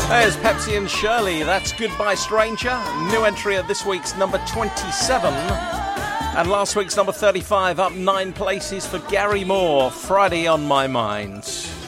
There's Pepsi and Shirley. That's Goodbye Stranger. New entry at this week's number 27. And last week's number 35, up 9 places for Gary Moore. Friday on My Mind.